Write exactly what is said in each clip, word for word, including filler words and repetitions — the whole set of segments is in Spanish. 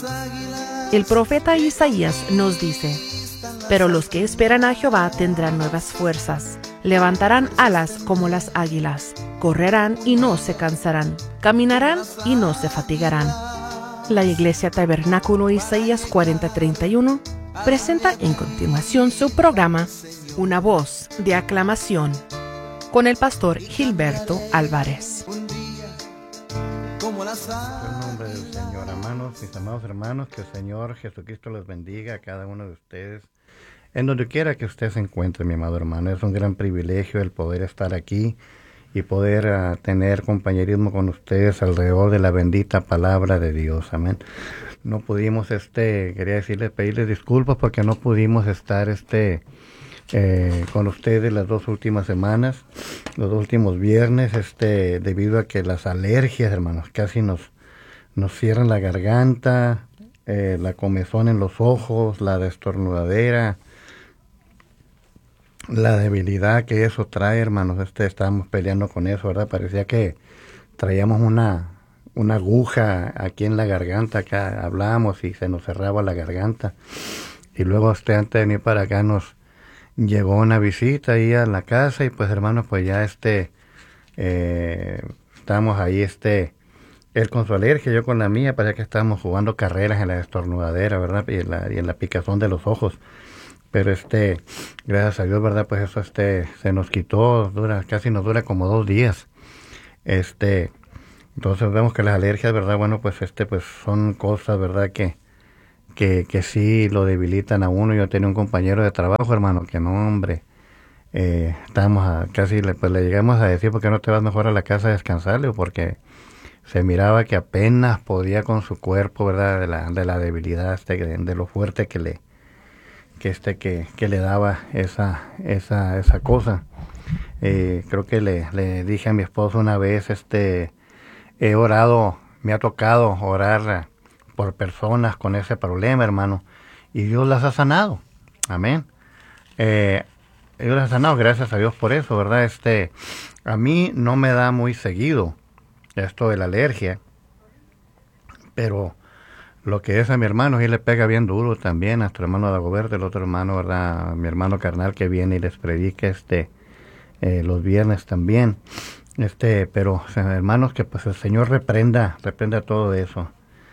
El profeta Isaías nos dice: pero los que esperan a Jehová tendrán nuevas fuerzas, levantarán alas como las águilas, correrán y no se cansarán, caminarán y no se fatigarán. La Iglesia Tabernáculo Isaías cuarenta treinta y uno presenta en continuación su programa Una voz de aclamación con el pastor Gilberto Álvarez. En el nombre del Señor, hermanos, mis amados hermanos, que el Señor Jesucristo los bendiga a cada uno de ustedes, en donde quiera que usted se encuentre, mi amado hermano. Es un gran privilegio el poder estar aquí y poder uh, tener compañerismo con ustedes alrededor de la bendita palabra de Dios, amén. No pudimos, este, quería decirles, pedirles disculpas porque no pudimos estar, este, eh, con ustedes las dos últimas semanas, los dos últimos viernes, este, debido a que las alergias, hermanos, casi nos, nos cierran la garganta, eh, la comezón en los ojos, la destornudadera, la debilidad que eso trae, hermanos. Este, estábamos peleando con eso, ¿verdad? Parecía que traíamos una, una aguja aquí en la garganta, acá hablábamos y se nos cerraba la garganta. Y luego, este, antes de venir para acá, nos llegó una visita ahí a la casa y pues, hermanos, pues ya este, eh, estábamos ahí, este, él con su alergia, yo con la mía, parecía que estábamos jugando carreras en la destornudadera, ¿verdad? Y en la, y en la picazón de los ojos. Pero este, gracias a Dios, ¿verdad? Pues eso este se nos quitó, dura, casi nos dura como dos días. Este, entonces vemos que las alergias, ¿verdad? Bueno, pues este, pues son cosas, ¿verdad? Que, que, que sí lo debilitan a uno. Yo tenía un compañero de trabajo, hermano, que no, hombre, eh, estábamos a, casi, le, pues le llegamos a decir, ¿por qué no te vas mejor a la casa a descansarle? Porque se miraba que apenas podía con su cuerpo, ¿verdad? De la, de la debilidad, este, de, de lo fuerte que le que este que, que le daba esa esa esa cosa. Eh, creo que le, le dije a mi esposo una vez, este he orado, me ha tocado orar por personas con ese problema, hermano, y Dios las ha sanado, amén. Eh, Dios las ha sanado, gracias a Dios por eso, ¿verdad? Este, a mí no me da muy seguido esto de la alergia, pero lo que es a mi hermano, sí le pega bien duro también, a nuestro hermano Dagoberto, el otro hermano, ¿verdad? Mi hermano carnal que viene y les predica este eh, los viernes también. Este, pero o sea, hermanos, que pues el Señor reprenda, reprenda todo eso.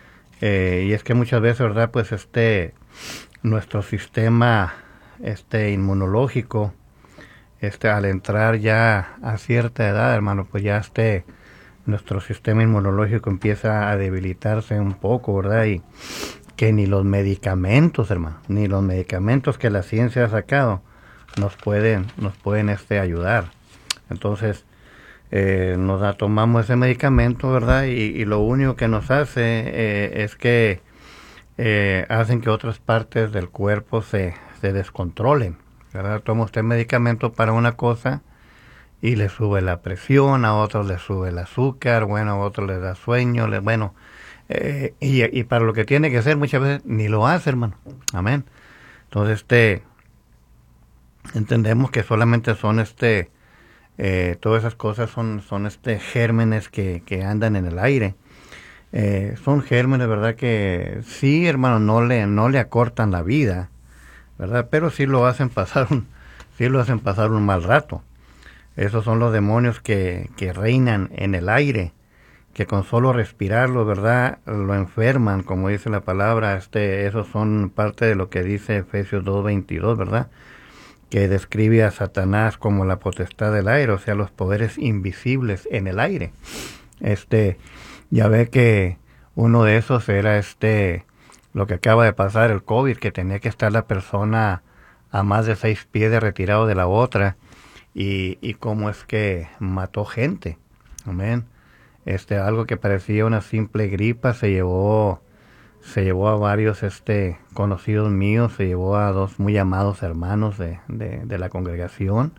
Eh, y es que muchas veces, ¿verdad? Pues este, nuestro sistema este inmunológico, este, al entrar ya a cierta edad, hermano, pues ya este nuestro sistema inmunológico empieza a debilitarse un poco, ¿verdad? Y que ni los medicamentos, hermano, ni los medicamentos que la ciencia ha sacado nos pueden, nos pueden este, ayudar. Entonces, eh, nos da, tomamos ese medicamento, ¿verdad? Y, y lo único que nos hace eh, es que eh, hacen que otras partes del cuerpo se, se descontrolen, ¿verdad? Toma usted medicamento para una cosa y le sube la presión, a otros le sube el azúcar, bueno, a otros les da sueño, le, bueno, eh, y, y para lo que tiene que hacer muchas veces ni lo hace, hermano, amén. Entonces, este, entendemos que solamente son, este, eh, todas esas cosas son, son, este, gérmenes que, que andan en el aire, eh, son gérmenes, ¿verdad? Que sí, hermano, no le, no le acortan la vida, ¿verdad? Pero sí lo hacen pasar un, sí lo hacen pasar un mal rato. Esos son los demonios que, que reinan en el aire, que con solo respirarlo, ¿verdad?, lo enferman, como dice la palabra. Este, esos son parte de lo que dice Efesios dos veintidós, ¿verdad?, que describe a Satanás como la potestad del aire, o sea, los poderes invisibles en el aire. Este, ya ve que uno de esos era este, lo que acaba de pasar, el COVID, que tenía que estar la persona a más de seis pies de retirado de la otra. Y, y cómo es que mató gente, amén. Este, algo que parecía una simple gripa se llevó, se llevó a varios este conocidos míos, se llevó a dos muy amados hermanos de, de, de la congregación,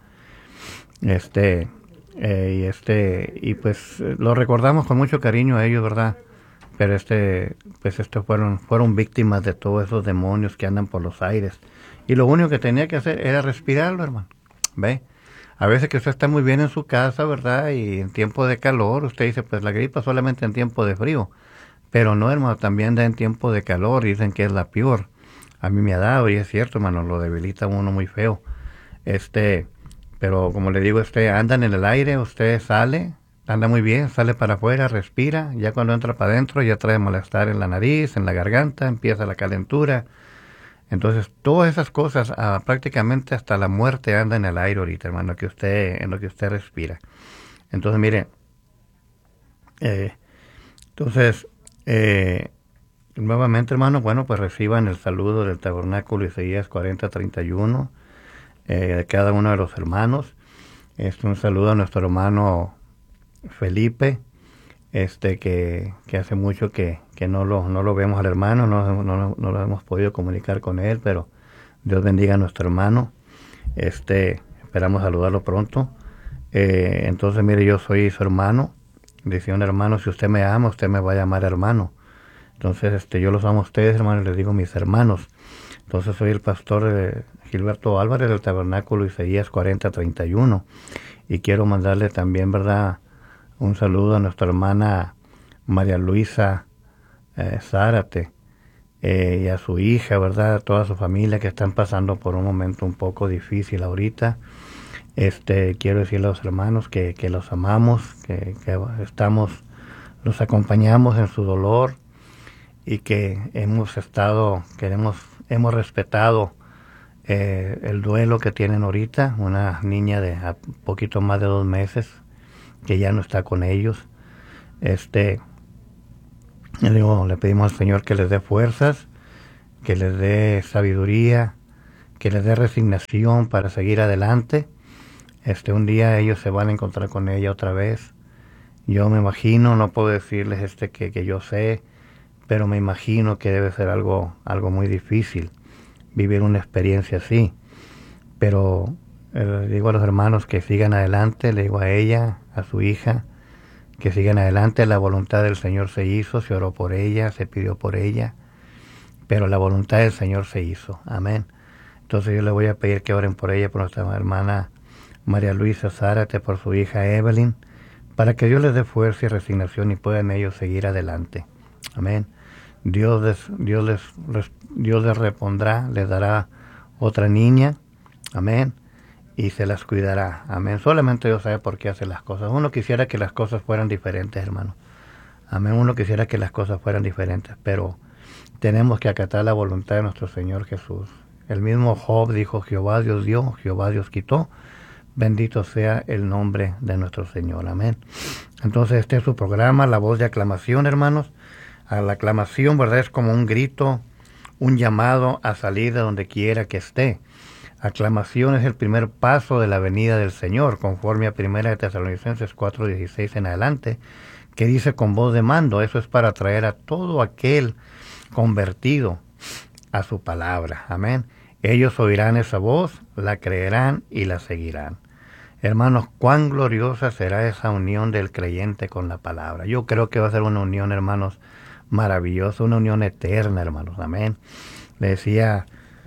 este, eh, y este, y pues lo recordamos con mucho cariño a ellos, ¿verdad? Pero este, pues estos fueron, fueron víctimas de todos esos demonios que andan por los aires, y lo único que tenía que hacer era respirarlo, hermano, ¿ve? A veces que usted está muy bien en su casa, ¿verdad? Y en tiempo de calor, usted dice, pues la gripa solamente en tiempo de frío. Pero no, hermano, también da en tiempo de calor, dicen que es la peor. A mí me ha dado, y es cierto, hermano, lo debilita a uno muy feo. Este, pero como le digo, este, andan en el aire, usted sale, anda muy bien, sale para afuera, respira, ya cuando entra para adentro ya trae malestar en la nariz, en la garganta, empieza la calentura. Entonces, todas esas cosas, ah, prácticamente hasta la muerte anda en el aire ahorita, hermano, que usted, en lo que usted respira. Entonces, mire, eh, entonces, eh, nuevamente, hermano, bueno, pues reciban el saludo del Tabernáculo Isaías cuarenta treinta y uno, eh, de cada uno de los hermanos. Este, un saludo a nuestro hermano Felipe, este que, que hace mucho que, que no lo no lo vemos al hermano, no, no, no lo hemos podido comunicar con él, pero Dios bendiga a nuestro hermano. Este, esperamos saludarlo pronto. Eh, entonces, mire, yo soy su hermano. Decía un hermano, si usted me ama, usted me va a llamar hermano. Entonces, este, yo los amo a ustedes, hermanos, les digo mis hermanos. Entonces, soy el pastor eh, Gilberto Álvarez del Tabernáculo Isaías cuarenta treinta y uno. Y quiero mandarle también, ¿verdad?, un saludo a nuestra hermana María Luisa eh, Zárate eh, y a su hija, ¿verdad?, a toda su familia que están pasando por un momento un poco difícil ahorita. Este, quiero decirle a los hermanos que, que los amamos, que, que estamos, los acompañamos en su dolor y que hemos estado, queremos, hemos respetado eh, el duelo que tienen ahorita, una niña de a poquito más de dos meses que ya no está con ellos. Este, le digo, le pedimos al Señor que les dé fuerzas, que les dé sabiduría, que les dé resignación para seguir adelante. Este, un día ellos se van a encontrar con ella otra vez. Yo me imagino, no puedo decirles este que, que yo sé, pero me imagino que debe ser algo, algo muy difícil vivir una experiencia así. Pero eh, le digo a los hermanos que sigan adelante, le digo a ella, a su hija, que sigan adelante. La voluntad del Señor se hizo, se oró por ella, se pidió por ella, pero la voluntad del Señor se hizo. Amén. Entonces yo le voy a pedir que oren por ella, por nuestra hermana María Luisa Zárate, por su hija Evelyn, para que Dios les dé fuerza y resignación y puedan ellos seguir adelante. Amén. Dios les, Dios les, Dios les repondrá, les dará otra niña. Amén. Y se las cuidará. Amén. Solamente Dios sabe por qué hace las cosas. Uno quisiera que las cosas fueran diferentes, hermano. Amén. Uno quisiera que las cosas fueran diferentes, pero tenemos que acatar la voluntad de nuestro Señor Jesús. El mismo Job dijo, Jehová Dios dio, Jehová Dios quitó. Bendito sea el nombre de nuestro Señor. Amén. Entonces este es su programa, La Voz de Aclamación, hermanos. A la aclamación, ¿verdad?, es como un grito, un llamado a salir de donde quiera que esté. Aclamación es el primer paso de la venida del Señor, conforme a primera de Tesalonicenses cuatro dieciséis en adelante, que dice con voz de mando. Eso es para atraer a todo aquel convertido a su palabra. Amén. Ellos oirán esa voz, la creerán y la seguirán. Hermanos, cuán gloriosa será esa unión del creyente con la palabra. Yo creo que va a ser una unión, hermanos, maravillosa, una unión eterna, hermanos. Amén. Le decía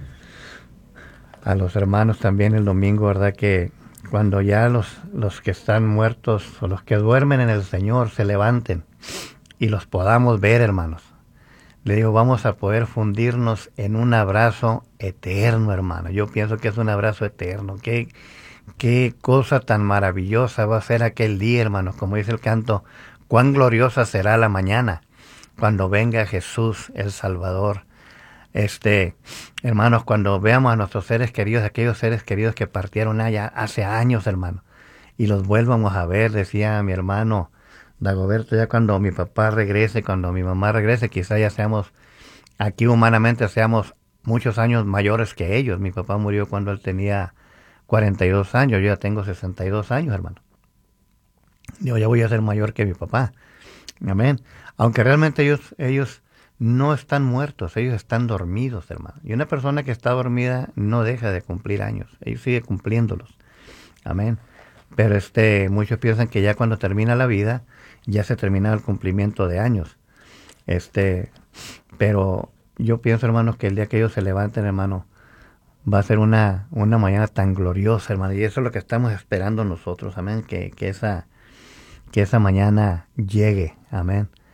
a los hermanos también el domingo, ¿verdad?, que cuando ya los, los que están muertos o los que duermen en el Señor se levanten y los podamos ver, hermanos, le digo, vamos a poder fundirnos en un abrazo eterno, hermano. Yo pienso que es un abrazo eterno. Qué, qué cosa tan maravillosa va a ser aquel día, hermanos. Como dice el canto, cuán gloriosa será la mañana cuando venga Jesús el Salvador. Este, hermanos, cuando veamos a nuestros seres queridos, aquellos seres queridos que partieron allá hace años, hermano, y los vuelvamos a ver, decía mi hermano Dagoberto, ya cuando mi papá regrese, cuando mi mamá regrese, quizá ya seamos, aquí humanamente seamos muchos años mayores que ellos. Mi papá murió cuando él tenía cuarenta y dos años, yo ya tengo sesenta y dos años, hermano. Yo ya voy a ser mayor que mi papá. Amén. Aunque realmente ellos, ellos no están muertos, ellos están dormidos, hermano. Y una persona que está dormida no deja de cumplir años, ellos sigue cumpliéndolos. Amén. Pero este, muchos piensan que ya cuando termina la vida, ya se termina el cumplimiento de años. Este, pero yo pienso, hermanos, que el día que ellos se levanten, hermano, va a ser una, una mañana tan gloriosa, hermano. Y eso es lo que estamos esperando nosotros, amén, que, que esa, que esa mañana llegue, amén.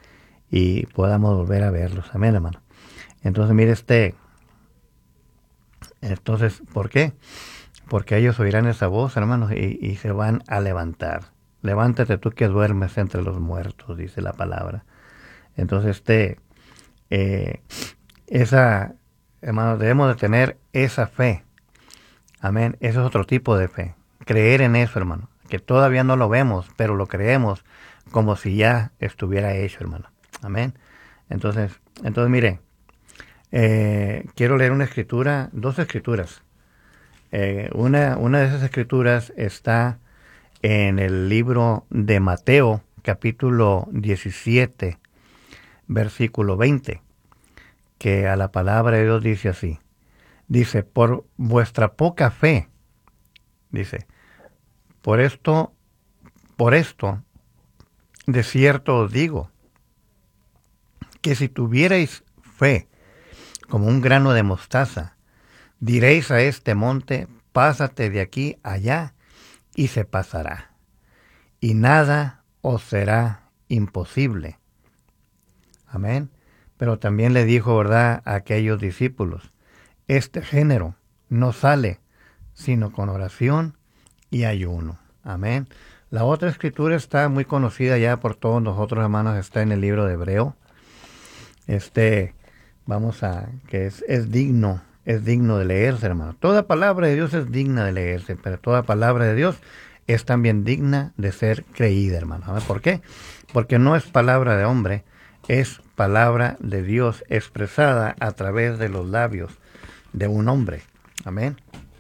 y podamos volver a verlos. Amén, hermano. Entonces, mire este, entonces, ¿por qué? Porque ellos oirán esa voz, hermanos, y, y se van a levantar. Levántate tú que duermes entre los muertos, dice la palabra. Entonces, este, eh, esa, hermanos, debemos de tener esa fe. Amén. Eso es otro tipo de fe. Creer en eso, hermano. Que todavía no lo vemos, pero lo creemos como si ya estuviera hecho, hermano. Amén. Entonces, entonces mire, eh, quiero leer una escritura, dos escrituras. Eh, una, una de esas escrituras está en el libro de Mateo, capítulo diecisiete, versículo veinte, que a la palabra de Dios dice así. Dice, por vuestra poca fe, dice, por esto, por esto, de cierto os digo, que si tuvierais fe como un grano de mostaza, diréis a este monte, pásate de aquí allá, y se pasará, y nada os será imposible. Amén. Pero también le dijo, ¿verdad?, a aquellos discípulos, este género no sale sino con oración y ayuno. Amén. La otra escritura está muy conocida ya por todos nosotros, hermanos, está en el libro de Hebreo. Este, vamos a, que es, es digno, es digno de leerse, hermano. Toda palabra de Dios es digna de leerse, pero toda palabra de Dios es también digna de ser creída, hermano. ¿Por qué? Porque no es palabra de hombre, es palabra de Dios expresada a través de los labios de un hombre. Amén.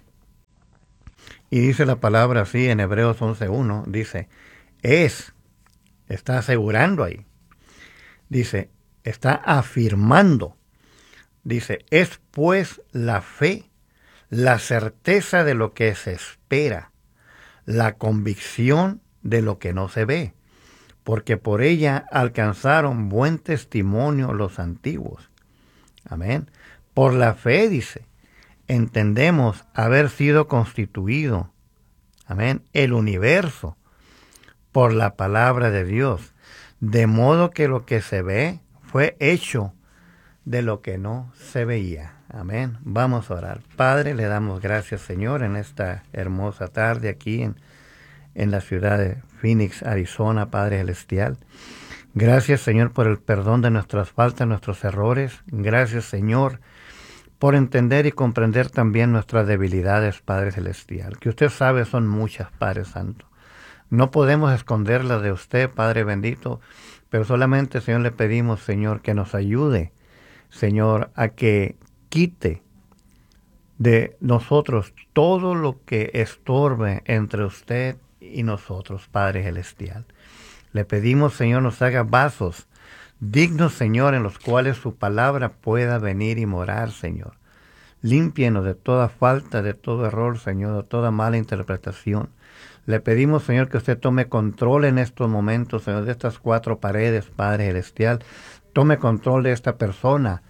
Y dice la palabra así en Hebreos once uno, dice, es, está asegurando ahí, dice, está afirmando, dice, es pues la fe, la certeza de lo que se espera, la convicción de lo que no se ve, porque por ella alcanzaron buen testimonio los antiguos. Amén. Por la fe, dice, entendemos haber sido constituido, amén, el universo por la palabra de Dios, de modo que lo que se ve fue hecho de lo que no se veía. Amén. Vamos a orar. Padre, le damos gracias, Señor, en esta hermosa tarde aquí en, en la ciudad de Phoenix, Arizona, Padre Celestial. Gracias, Señor, por el perdón de nuestras faltas, nuestros errores. Gracias, Señor, por entender y comprender también nuestras debilidades, Padre Celestial, que usted sabe son muchas, Padre Santo. No podemos esconderlas de usted, Padre bendito, pero solamente, Señor, le pedimos, Señor, que nos ayude, Señor, a que quite de nosotros todo lo que estorbe entre usted y nosotros, Padre Celestial. Le pedimos, Señor, nos haga vasos dignos, Señor, en los cuales su palabra pueda venir y morar, Señor. Límpienos de toda falta, de todo error, Señor, de toda mala interpretación. Le pedimos, Señor, que usted tome control en estos momentos, Señor, de estas cuatro paredes, Padre Celestial. Tome control de esta persona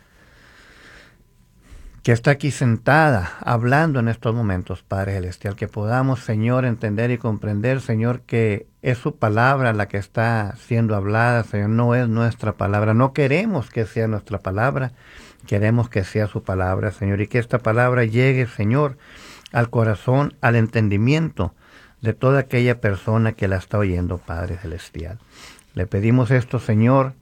que está aquí sentada, hablando en estos momentos, Padre Celestial. Que podamos, Señor, entender y comprender, Señor, que es su palabra la que está siendo hablada, Señor, no es nuestra palabra. No queremos que sea nuestra palabra, queremos que sea su palabra, Señor, y que esta palabra llegue, Señor, al corazón, al entendimiento de toda aquella persona que la está oyendo, Padre Celestial. Le pedimos esto, Señor,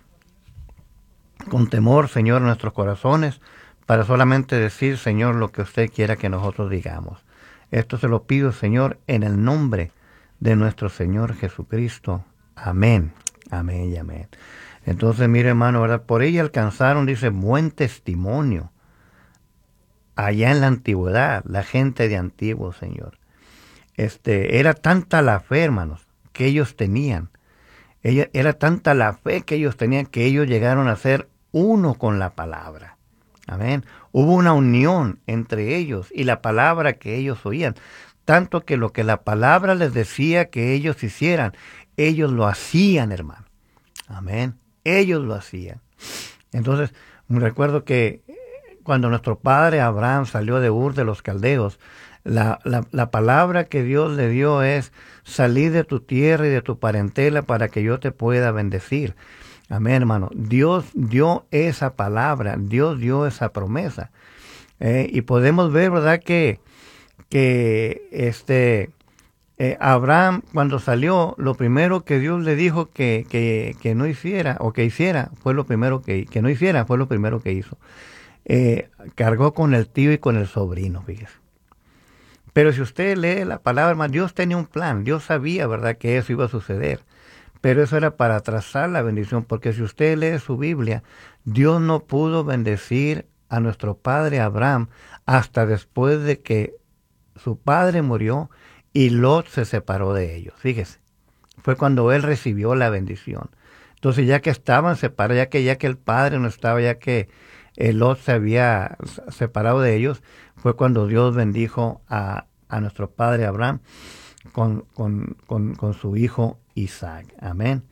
con temor, Señor, en nuestros corazones, para solamente decir, Señor, lo que usted quiera que nosotros digamos. Esto se lo pido, Señor, en el nombre de nuestro Señor Jesucristo. Amén, amén y amén. Entonces, mire, hermano, ¿verdad? Por ella alcanzaron, dice, buen testimonio. Allá en la antigüedad, la gente de antiguo, Señor. Este, era tanta la fe, hermanos, que ellos tenían. Ella, era tanta la fe que ellos tenían que ellos llegaron a ser uno con la palabra. Amén. Hubo una unión entre ellos y la palabra que ellos oían. Tanto que lo que la palabra les decía que ellos hicieran, ellos lo hacían, hermano. Amén. Ellos lo hacían. Entonces, me recuerdo que cuando nuestro padre Abraham salió de Ur de los Caldeos, la, la, la palabra que Dios le dio es: salí de tu tierra y de tu parentela para que yo te pueda bendecir. Amén, hermano. Dios dio esa palabra, Dios dio esa promesa. Eh, y podemos ver, ¿verdad?, que, que este, eh, Abraham, cuando salió, lo primero que Dios le dijo que, que, que no hiciera, o que hiciera, fue lo primero que, que no hiciera, fue lo primero que hizo. Eh, cargó con el tío y con el sobrino, fíjese. Pero si usted lee la palabra, hermano, Dios tenía un plan, Dios sabía, ¿verdad?, que eso iba a suceder. Pero eso era para trazar la bendición, porque si usted lee su Biblia, Dios no pudo bendecir a nuestro padre Abraham hasta después de que su padre murió y Lot se separó de ellos. Fíjese, fue cuando él recibió la bendición. Entonces, ya que estaban separados, ya que, ya que el padre no estaba, ya que eh, Lot se había separado de ellos, fue cuando Dios bendijo a, a nuestro padre Abraham con, con, con, con su hijo Isaac. Amén.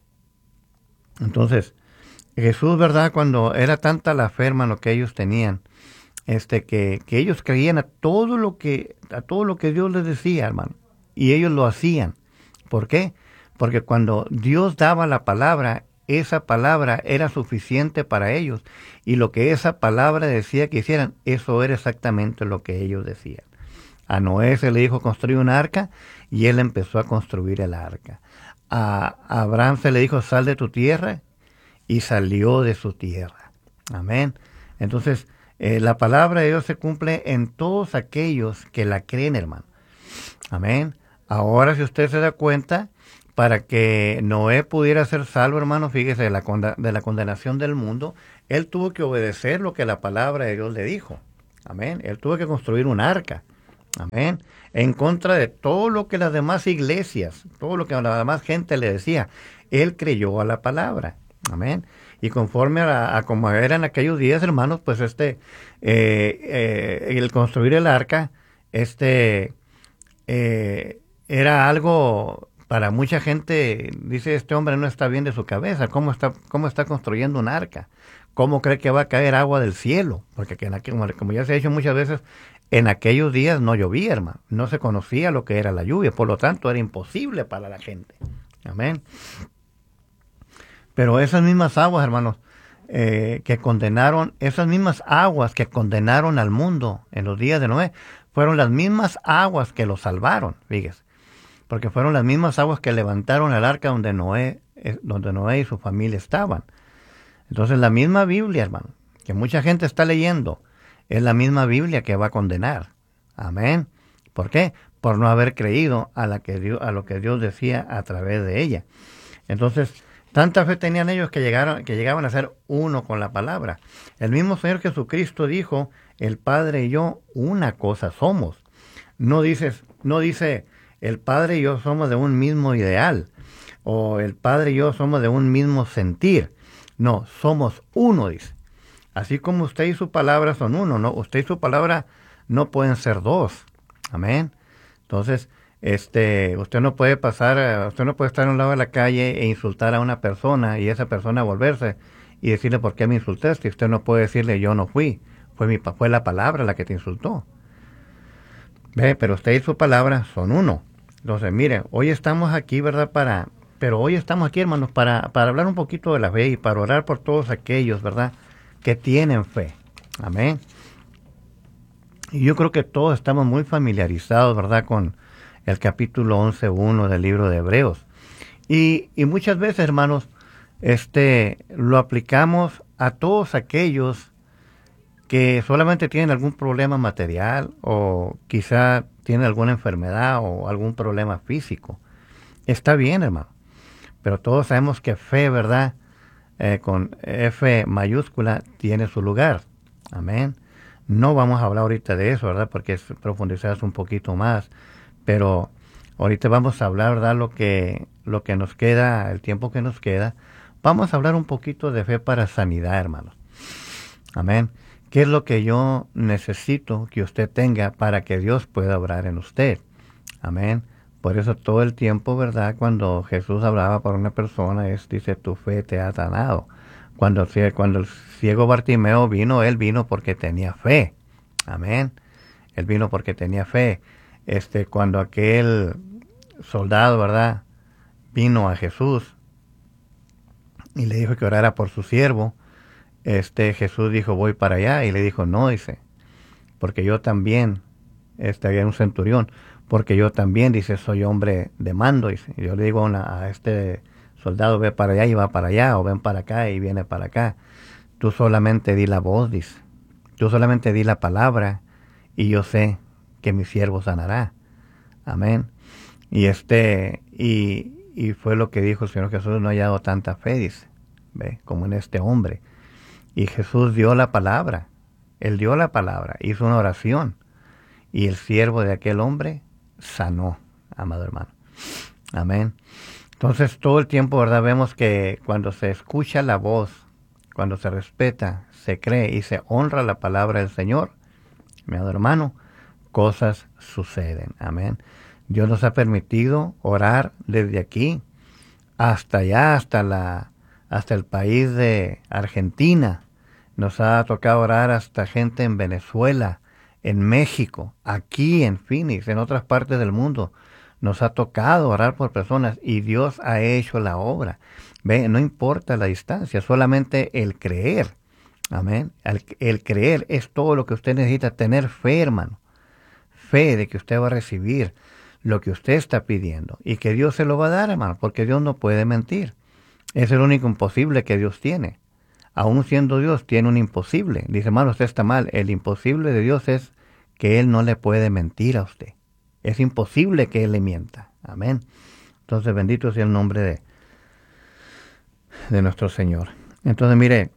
Entonces, Jesús, ¿verdad?, cuando era tanta la fe, hermano, que ellos tenían, este, que, que ellos creían a todo lo que, a todo lo que Dios les decía, hermano, y ellos lo hacían. ¿Por qué? Porque cuando Dios daba la palabra, esa palabra era suficiente para ellos, y lo que esa palabra decía que hicieran, eso era exactamente lo que ellos decían. A Noé se le dijo construir un arca, y él empezó a construir el arca. A Abraham se le dijo sal de tu tierra, y salió de su tierra. Amén. Entonces, eh, la palabra de Dios se cumple en todos aquellos que la creen, hermano. Amén. Ahora, si usted se da cuenta, para que Noé pudiera ser salvo, hermano, fíjese, de la, de la condenación del mundo, él tuvo que obedecer lo que la palabra de Dios le dijo. Amén. Él tuvo que construir un arca. Amén. En contra de todo lo que las demás iglesias, todo lo que la demás gente le decía, él creyó a la palabra. Amén. Y conforme a, a como eran aquellos días, hermanos, pues este, eh, eh, el construir el arca, este, eh, era algo para mucha gente. Dice, este hombre no está bien de su cabeza. ¿Cómo está, cómo está construyendo un arca? ¿Cómo cree que va a caer agua del cielo? Porque que en aquel, como ya se ha dicho muchas veces, en aquellos días no llovía, hermano. No se conocía lo que era la lluvia. Por lo tanto, era imposible para la gente. Amén. Pero esas mismas aguas, hermanos, eh, que condenaron, esas mismas aguas que condenaron al mundo en los días de Noé, fueron las mismas aguas que lo salvaron, fíjese. Porque fueron las mismas aguas que levantaron el arca donde Noé, eh, donde Noé y su familia estaban. Entonces, la misma Biblia, hermano, que mucha gente está leyendo, es la misma Biblia que va a condenar. Amén. ¿Por qué? Por no haber creído a, la que Dios, a lo que Dios decía a través de ella. Entonces, tanta fe tenían ellos que llegaron, que llegaban a ser uno con la palabra. El mismo Señor Jesucristo dijo, el Padre y yo una cosa somos. No dices, no dice, el Padre y yo somos de un mismo ideal, o el Padre y yo somos de un mismo sentir. No, somos uno, dice. Así como usted y su palabra son uno, ¿no? Usted y su palabra no pueden ser dos. Amén. Entonces, Este, usted no puede pasar, usted no puede estar a un lado de la calle e insultar a una persona y esa persona volverse y decirle por qué me insultaste. Usted no puede decirle yo no fui, fue mi fue la palabra la que te insultó. Ve, pero usted y su palabra son uno. Entonces, mire, hoy estamos aquí, ¿verdad? Para, pero hoy estamos aquí, hermanos, para, para hablar un poquito de la fe y para orar por todos aquellos, ¿verdad?, que tienen fe. Amén. Y yo creo que todos estamos muy familiarizados, ¿verdad?, con el capítulo once uno del libro de Hebreos. Y, y muchas veces, hermanos, este, lo aplicamos a todos aquellos que solamente tienen algún problema material o quizá tienen alguna enfermedad o algún problema físico. Está bien, hermano, pero todos sabemos que fe, ¿verdad?, eh, con F mayúscula, tiene su lugar. Amén. No vamos a hablar ahorita de eso, ¿verdad?, porque es profundizar un poquito más. Pero ahorita vamos a hablar, ¿verdad?, lo que, lo que nos queda, el tiempo que nos queda. Vamos a hablar un poquito de fe para sanidad, hermanos. Amén. ¿Qué es lo que yo necesito que usted tenga para que Dios pueda obrar en usted? Amén. Por eso todo el tiempo, ¿verdad?, cuando Jesús hablaba por una persona, es, dice, tu fe te ha sanado. Cuando, cuando el ciego Bartimeo vino, él vino porque tenía fe. Amén. Él vino porque tenía fe. Este, cuando aquel soldado, ¿verdad?, vino a Jesús y le dijo que orara por su siervo. Este, Jesús dijo, voy para allá, y le dijo, no, dice, porque yo también, este, había un centurión, porque yo también, dice, soy hombre de mando, dice. Y yo le digo a, una, a este soldado, ve para allá y va para allá, o ven para acá y viene para acá. Tú solamente di la voz, dice. Tú solamente di la palabra, y yo sé que mi siervo sanará. Amén. Y este, y, y fue lo que dijo el Señor Jesús, no ha hallado tanta fe, dice, ve, como en este hombre. Y Jesús dio la palabra, Él dio la palabra, hizo una oración, y el siervo de aquel hombre sanó, amado hermano. Amén. Entonces todo el tiempo, ¿verdad? Vemos que cuando se escucha la voz, cuando se respeta, se cree y se honra la palabra del Señor, mi amado hermano, cosas suceden. Amén. Dios nos ha permitido orar desde aquí hasta allá, hasta la, hasta el país de Argentina. Nos ha tocado orar hasta gente en Venezuela, en México, aquí en Phoenix, en otras partes del mundo. Nos ha tocado orar por personas y Dios ha hecho la obra. Ve, no importa la distancia, solamente el creer. Amén. El, el creer es todo lo que usted necesita, tener fe, hermano. Fe de que usted va a recibir lo que usted está pidiendo y que Dios se lo va a dar, hermano, porque Dios no puede mentir. Es el único imposible que Dios tiene. Aún siendo Dios, tiene un imposible. Dice, hermano, usted está mal. El imposible de Dios es que Él no le puede mentir a usted. Es imposible que Él le mienta. Amén. Entonces, bendito sea el nombre de, de nuestro Señor. Entonces, mire,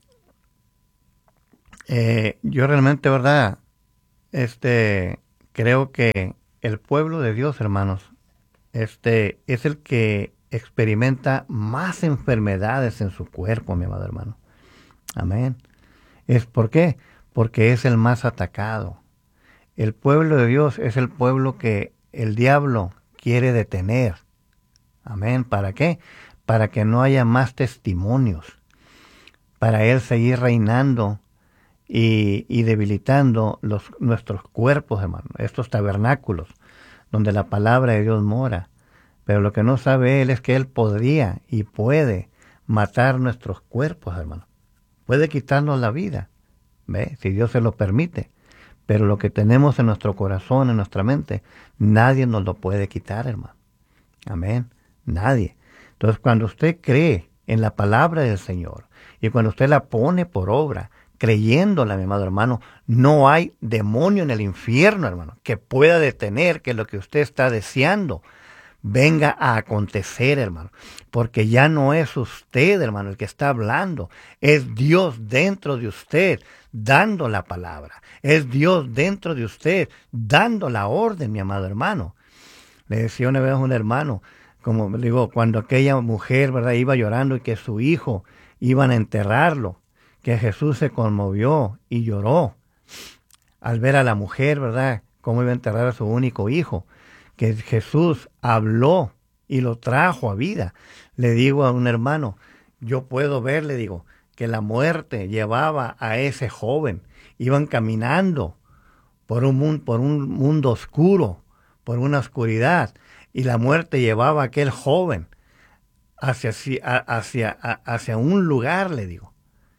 eh, yo realmente, ¿verdad? Este, creo que el pueblo de Dios, hermanos, este, es el que experimenta más enfermedades en su cuerpo, mi amado hermano. Amén. ¿Es por qué? Porque es el más atacado. El pueblo de Dios es el pueblo que el diablo quiere detener. Amén. ¿Para qué? Para que no haya más testimonios. Para él seguir reinando y, y debilitando los, nuestros cuerpos, hermano. Estos tabernáculos donde la palabra de Dios mora. Pero lo que no sabe él es que él podría y puede matar nuestros cuerpos, hermano. Puede quitarnos la vida, ¿ve? Si Dios se lo permite. Pero lo que tenemos en nuestro corazón, en nuestra mente, nadie nos lo puede quitar, hermano. Amén. Nadie. Entonces, cuando usted cree en la palabra del Señor y cuando usted la pone por obra, creyéndola, mi amado hermano, no hay demonio en el infierno, hermano, que pueda detener que lo que usted está deseando venga a acontecer, hermano, porque ya no es usted, hermano, el que está hablando, es Dios dentro de usted dando la palabra, es Dios dentro de usted dando la orden, mi amado hermano. Le decía una vez a un hermano, como digo, cuando aquella mujer, ¿verdad?, iba llorando y que su hijo iban a enterrarlo, que Jesús se conmovió y lloró al ver a la mujer, ¿verdad?, cómo iba a enterrar a su único hijo, que Jesús habló y lo trajo a vida. Le digo a un hermano, yo puedo ver, le digo, que la muerte llevaba a ese joven, iban caminando por un mundo, por un mundo oscuro, por una oscuridad, y la muerte llevaba a aquel joven hacia, hacia, hacia un lugar, le digo.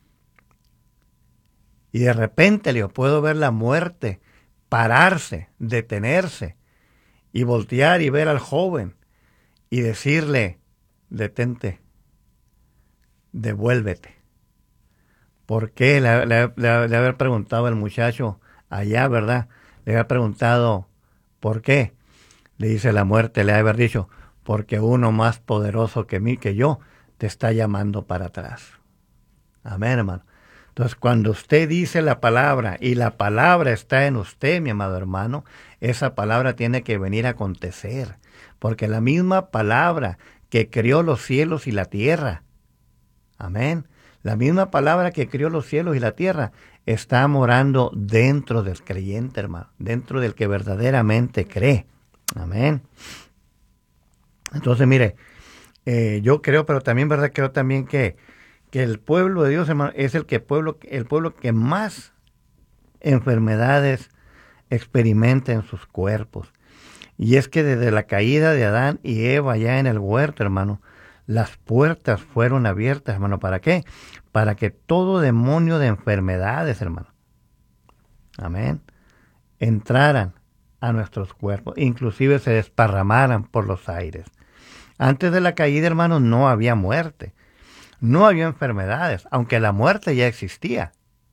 Y de repente, le digo, puedo ver la muerte pararse, detenerse, y voltear y ver al joven y decirle, detente, devuélvete. ¿Por qué? Le, le, le, le haber preguntado el muchacho allá, ¿verdad? Le había preguntado, ¿por qué? Le dice la muerte, le haber dicho, porque uno más poderoso que mí, que yo, te está llamando para atrás. Amén, hermano. Entonces, cuando usted dice la palabra y la palabra está en usted, mi amado hermano, esa palabra tiene que venir a acontecer. Porque la misma palabra que creó los cielos y la tierra, amén, la misma palabra que creó los cielos y la tierra está morando dentro del creyente, hermano, dentro del que verdaderamente cree. Amén. Entonces, mire, eh, yo creo, pero también, ¿verdad? Creo también que que el pueblo de Dios, hermano, es el que pueblo, el pueblo que más enfermedades experimenta en sus cuerpos. Y es que desde la caída de Adán y Eva ya en el huerto, hermano, las puertas fueron abiertas, hermano. ¿Para qué? Para que todo demonio de enfermedades, hermano, amén, entraran a nuestros cuerpos, inclusive se desparramaran por los aires. Antes de la caída, hermanos, no había muerte, no había enfermedades, aunque la muerte ya existía.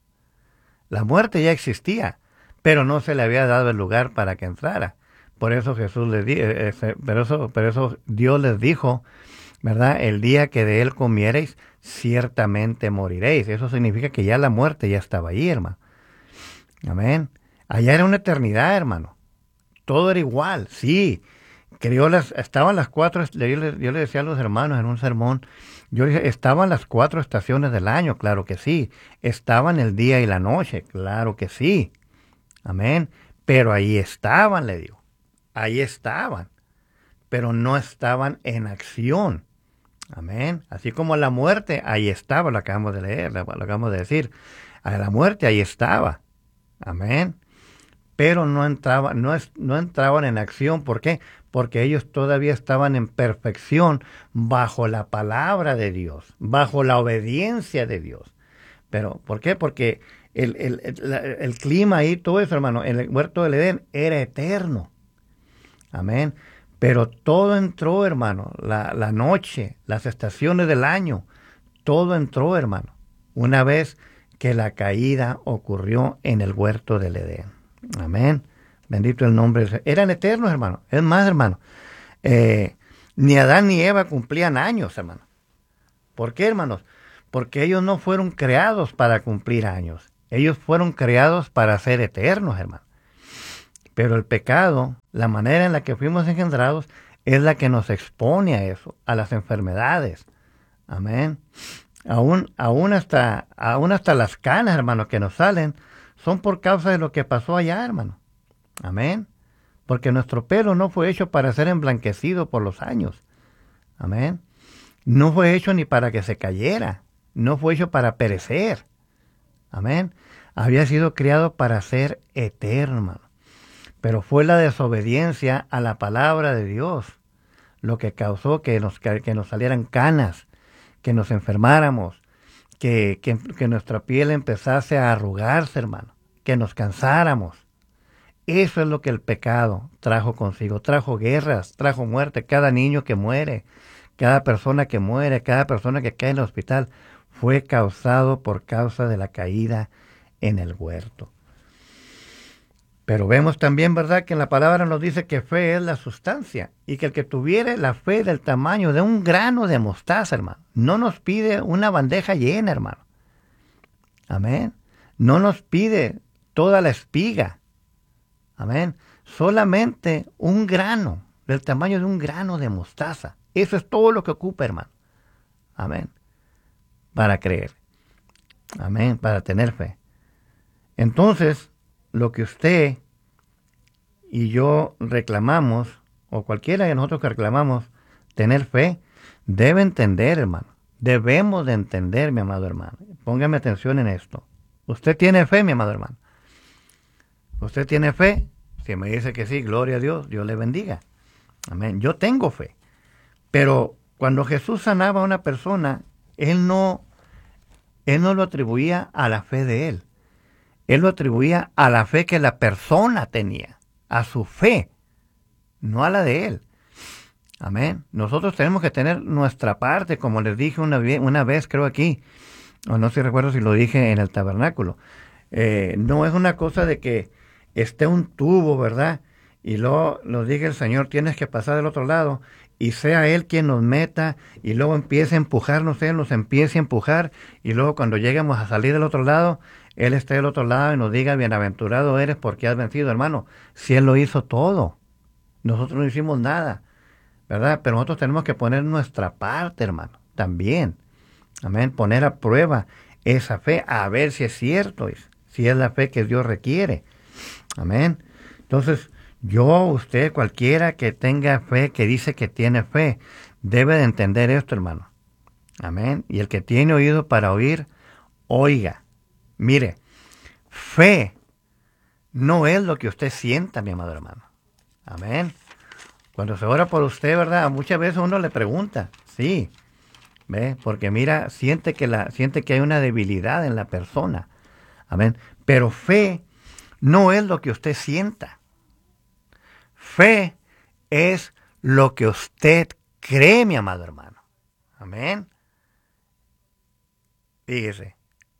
La muerte ya existía, pero no se le había dado el lugar para que entrara. Por eso Jesús les dijo, eh, eh, pero eso, pero eso Dios les dijo, ¿verdad? El día que de él comiereis, ciertamente moriréis. Eso significa que ya la muerte ya estaba ahí, hermano. Amén. Allá era una eternidad, hermano. Todo era igual, sí. Creó las, estaban las cuatro, yo le, yo le decía a los hermanos en un sermón, yo dije, estaban las cuatro estaciones del año, claro que sí. Estaban el día y la noche, claro que sí. Amén. Pero ahí estaban, le digo. Ahí estaban. Pero no estaban en acción. Amén. Así como la muerte, ahí estaba, lo acabamos de leer, lo, lo acabamos de decir. A la muerte ahí estaba. Amén. Pero no entraban, no, es, no entraban en acción. ¿Por qué? Porque ellos todavía estaban en perfección bajo la palabra de Dios, bajo la obediencia de Dios. Pero, ¿por qué? Porque el, el, el, el clima ahí, todo eso, hermano, en el huerto del Edén era eterno. Amén. Pero todo entró, hermano, la, la noche, las estaciones del año, todo entró, hermano, una vez que la caída ocurrió en el huerto del Edén. Amén. Bendito el nombre. De... Eran eternos, hermano. Es más, hermano, eh, ni Adán ni Eva cumplían años, hermano. ¿Por qué, hermanos? Porque ellos no fueron creados para cumplir años. Ellos fueron creados para ser eternos, hermano. Pero el pecado, la manera en la que fuimos engendrados, es la que nos expone a eso, a las enfermedades. Amén. Aún, aún, hasta, aún hasta las canas, hermano, que nos salen, son por causa de lo que pasó allá, hermano. Amén. Porque nuestro pelo no fue hecho para ser emblanquecido por los años. Amén. No fue hecho ni para que se cayera. No fue hecho para perecer. Amén. Había sido creado para ser eterno, hermano. Pero fue la desobediencia a la palabra de Dios lo que causó que nos, que, que nos salieran canas, que nos enfermáramos, que, que, que nuestra piel empezase a arrugarse, hermano, que nos cansáramos. Eso es lo que el pecado trajo consigo. Trajo guerras, trajo muerte. Cada niño que muere, cada persona que muere, cada persona que cae en el hospital, fue causado por causa de la caída en el huerto. Pero vemos también, ¿verdad?, que en la palabra nos dice que fe es la sustancia y que el que tuviere la fe del tamaño de un grano de mostaza, hermano, no nos pide una bandeja llena, hermano. Amén. No nos pide toda la espiga. Amén. Solamente un grano, del tamaño de un grano de mostaza. Eso es todo lo que ocupa, hermano. Amén. Para creer. Amén. Para tener fe. Entonces, lo que usted y yo reclamamos, o cualquiera de nosotros que reclamamos tener fe, debe entender, hermano. Debemos de entender, mi amado hermano. Póngame atención en esto. ¿Usted tiene fe, mi amado hermano? ¿Usted tiene fe? Si me dice que sí, gloria a Dios, Dios le bendiga. Amén. Yo tengo fe. Pero cuando Jesús sanaba a una persona, Él no, él no lo atribuía a la fe de Él. Él lo atribuía a la fe que la persona tenía, a su fe, no a la de Él. Amén. Nosotros tenemos que tener nuestra parte, como les dije una, una vez, creo aquí, o no sé si recuerdo si lo dije en el tabernáculo. Eh, no es una cosa de que esté un tubo, ¿verdad? Y luego nos diga el Señor, tienes que pasar del otro lado, y sea Él quien nos meta, y luego empiece a empujarnos, Él nos empiece a empujar, y luego cuando lleguemos a salir del otro lado, Él está del otro lado y nos diga, bienaventurado eres porque has vencido, hermano. Si Él lo hizo todo, nosotros no hicimos nada, ¿verdad? Pero nosotros tenemos que poner nuestra parte, hermano, también. Amén. Poner a prueba esa fe, a ver si es cierto, si es la fe que Dios requiere. Amén. Entonces, yo, usted, cualquiera que tenga fe, que dice que tiene fe, debe de entender esto, hermano. Amén. Y el que tiene oído para oír, oiga. Mire, fe no es lo que usted sienta, mi amado hermano. Amén. Cuando se ora por usted, ¿verdad? Muchas veces uno le pregunta, sí, ¿Ve? Porque mira, siente que, la, siente que hay una debilidad en la persona. Amén. Pero fe no es lo que usted sienta. Fe es lo que usted cree, mi amado hermano. Amén. Fíjese.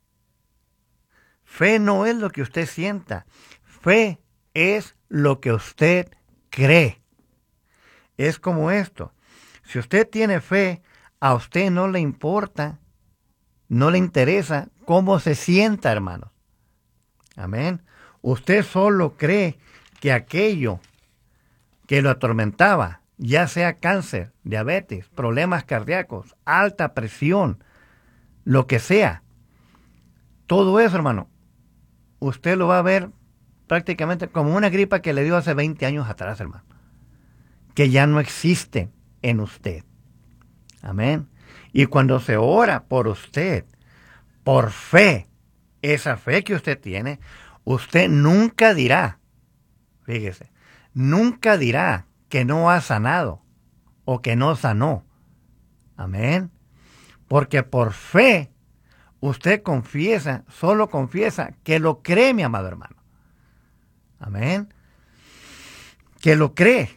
Fe no es lo que usted sienta. Fe es lo que usted cree. Es como esto. Si usted tiene fe, a usted no le importa, no le interesa cómo se sienta, hermanos. Amén. Usted solo cree que aquello que lo atormentaba, ya sea cáncer, diabetes, problemas cardíacos, alta presión, lo que sea, todo eso, hermano, usted lo va a ver prácticamente como una gripa que le dio hace veinte años atrás, hermano, que ya no existe en usted. Amén. Y cuando se ora por usted, por fe, esa fe que usted tiene, usted nunca dirá, fíjese, nunca dirá que no ha sanado o que no sanó. Amén. Porque por fe, usted confiesa, solo confiesa que lo cree, mi amado hermano. Amén. Que lo cree.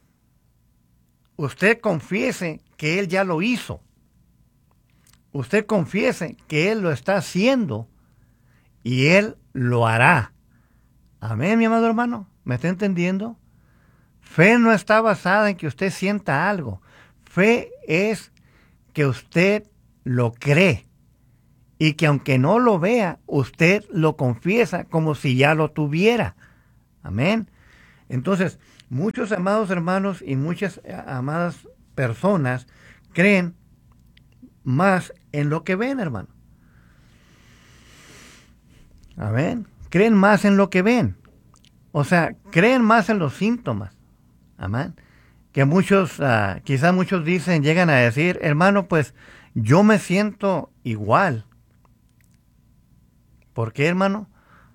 Usted confiese que Él ya lo hizo. Usted confiese que Él lo está haciendo y Él lo hará. Amén, mi amado hermano. ¿Me está entendiendo? Fe no está basada en que usted sienta algo. Fe es que usted lo cree y que aunque no lo vea, usted lo confiesa como si ya lo tuviera. Amén. Entonces, muchos amados hermanos y muchas amadas personas creen más en lo que ven, hermano. Amén. Creen más en lo que ven. O sea, creen más en los síntomas. Amén. Que muchos, uh, quizás muchos dicen, llegan a decir, hermano, pues yo me siento igual. ¿Por qué, hermano?